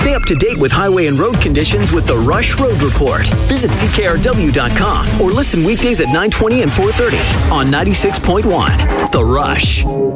Stay up to date with highway and road conditions with the Rush Road Report. Visit CKRW.com or listen weekdays at 9:20 and 4:30 on 96.1 The Rush.